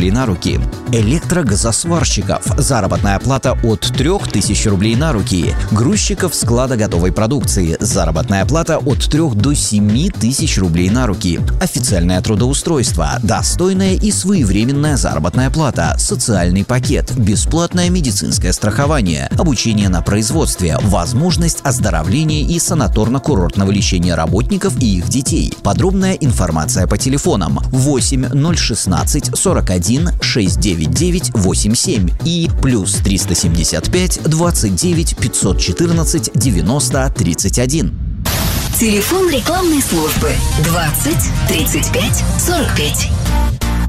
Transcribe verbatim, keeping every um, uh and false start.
рублей на руки. Электрогазосварщиков – заработная плата от трёх тысяч рублей на руки. Грузчиков склада готовой продукции – заработная плата от трёх до семи тысяч рублей на руки. Официальное трудоустройство – достойная и своевременная заработная плата, социальный пакет, бесплатное медицинское страхование, обучение на производстве, возможность оздоровления и санаторно-курортного лечения работников и их детей. Подробная информация по телефонам восемь ноль шестнадцать сорок один шестьдесят девять девять восемь семь и плюс триста семьдесят пять двадцать девять пятьсот четырнадцать девяносто тридцать один. Телефон рекламной службы двадцать тридцать пять сорок пять.